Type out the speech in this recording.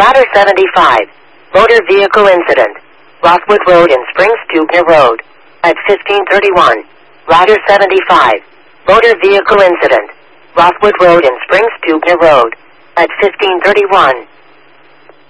Ladder 75. Motor vehicle incident. Rockwood Road and Springs Pugner Road. At 1531. Ladder 75. Motor vehicle incident. Rockwood Road and Springs Pugner Road. At 1531.